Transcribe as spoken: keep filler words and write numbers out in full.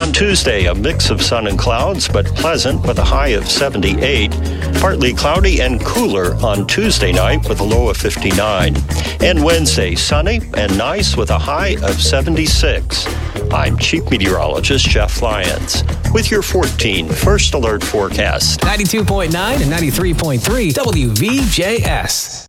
On Tuesday, a mix of sun and clouds, but pleasant with a high of seventy-eight. Partly cloudy and cooler on Tuesday night with a low of fifty-nine. And Wednesday, sunny and nice with a high of seventy-six. I'm Chief Meteorologist Jeff Lyons with your fourteen First Alert forecast. ninety-two point nine and ninety-three point three W V J S.